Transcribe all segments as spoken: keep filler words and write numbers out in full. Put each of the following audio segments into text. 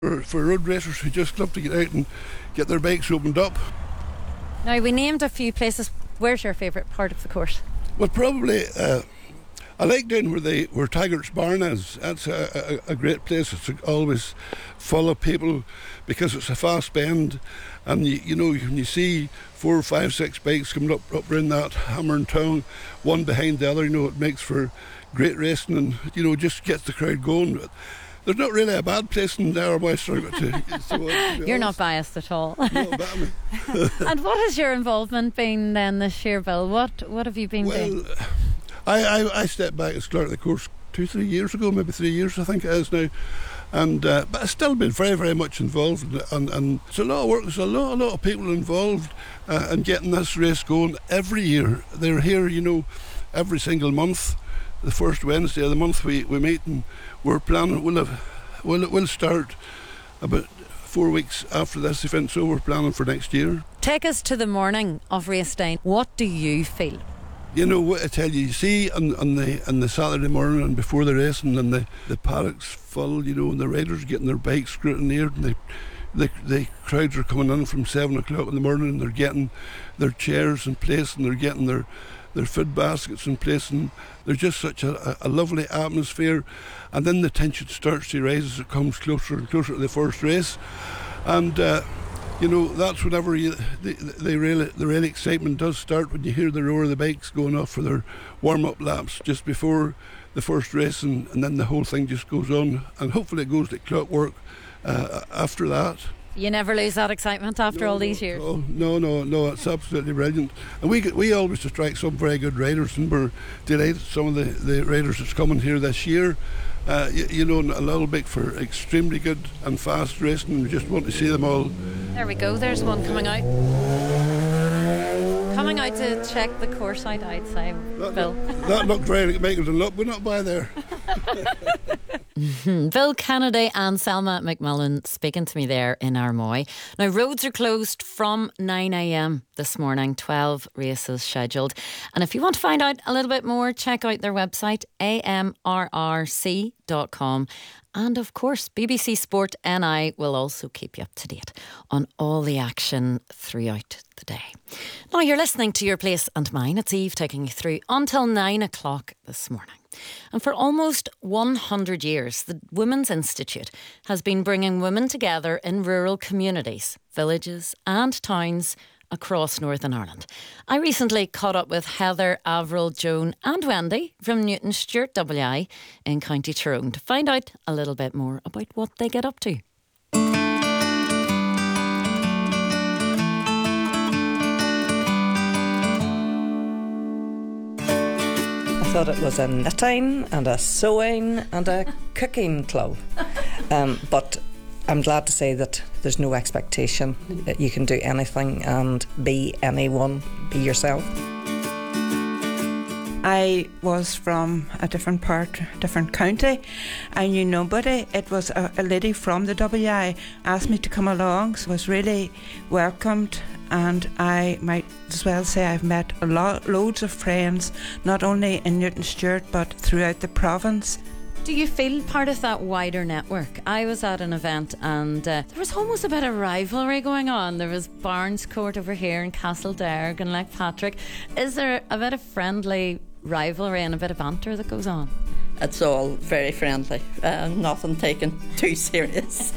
For, for road racers who just love to get out and get their bikes opened up. Now, we named a few places. Where's your favourite part of the course? Well, probably uh, I like down where they where Taggart's Barn is. That's a, a, a great place. It's always full of people because it's a fast bend, and you, you know when you see four, five, six bikes coming up up around that hammer and tongue, one behind the other, you know it makes for great racing, and you know just gets the crowd going. There's not really a bad place in there, Western. So, You're not biased at all. No, about me. And what has your involvement been then this year, Bill? What what have you been well, doing? I, I, I stepped back as clerk of the course two, three years ago, maybe three years I think it is now. And uh, but I've still been very, very much involved, and, and it's a lot of work. There's a lot, a lot of people involved uh, in getting this race going every year. They're here, you know, every single month. The first Wednesday of the month we, we meet, and we're planning. We'll have, we'll we'll start about four weeks after this event, so we're planning for next year. Take us to the morning of race day. What do you feel? You know what I tell you, you see on, on the on the Saturday morning and before the racing, and the, the paddocks full, you know, and the riders getting their bikes scrutineered, and the, the the crowds are coming in from seven o'clock in the morning, and they're getting their chairs in place, and they're getting their their food baskets in place, and there's just such a, a lovely atmosphere. And then the tension starts to rise as it comes closer and closer to the first race, and uh, you know that's whenever you, the, the, really, the real excitement does start, when you hear the roar of the bikes going off for their warm-up laps just before the first race, and, and then the whole thing just goes on, and hopefully it goes like clockwork uh, after that. You never lose that excitement after no, all these no, years? Oh, no, no, no, it's absolutely brilliant. And we we always attract some very good riders, and we're delighted some of the, the riders that's coming here this year. Uh, you, you know, a little bit for extremely good and fast racing, and we just want to see them all. There we go, there's one coming out. Coming out to check the course out, I'd say, that Bill. Looked, that looked very like Michael's and Look, we're not by there. Bill Kennedy and Selma McMullen speaking to me there in Armoy. Now, roads are closed from nine a m this morning, twelve races scheduled. And if you want to find out a little bit more, check out their website, a m r r c dot com. And of course, B B C Sport N I will also keep you up to date on all the action throughout the day. Now, you're listening to Your Place and Mine. It's Eve taking you through until nine o'clock this morning. And for almost one hundred years, the Women's Institute has been bringing women together in rural communities, villages and towns across Northern Ireland. I recently caught up with Heather, Avril, Joan and Wendy from Newton Stewart W I in County Tyrone to find out a little bit more about what they get up to. I thought it was a knitting and a sewing and a cooking club. Um, but I'm glad to say that there's no expectation that you can do anything and be anyone, be yourself. I was from a different part, different county. I knew nobody. It was a, a lady from the W I asked me to come along, so I was really welcomed. And I might as well say I've met a lot, loads of friends, not only in Newton Stewart but throughout the province. Do you feel part of that wider network? I was at an event and uh, there was almost a bit of rivalry going on. There was Barnes Court over here in Castledarg and Lake Patrick. Is there a bit of friendly rivalry and a bit of banter that goes on? It's all very friendly, uh, nothing taken too serious.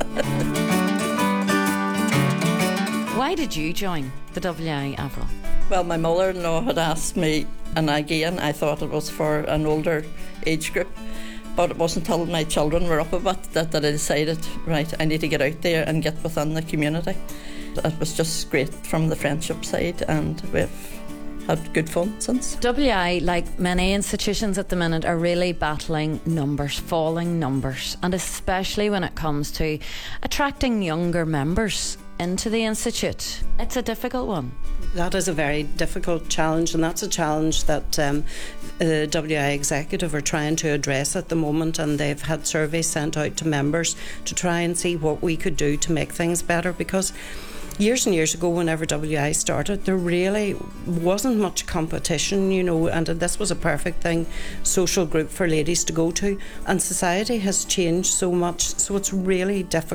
Why did you join the W I, Avril? Well, my mother-in-law had asked me, and again I thought it was for an older age group, but it wasn't until my children were up a bit that, that I decided, right, I need to get out there and get within the community. It was just great from the friendship side, and we've had good fun since. W I, like many institutions at the minute, are really battling numbers, falling numbers, and especially when it comes to attracting younger members into the institute. It's a difficult one. That is a very difficult challenge, and that's a challenge that um, the W I executive are trying to address at the moment, and they've had surveys sent out to members to try and see what we could do to make things better, because years and years ago, whenever W I started, there really wasn't much competition, you know, and this was a perfect thing, social group for ladies to go to, and society has changed so much, so it's really difficult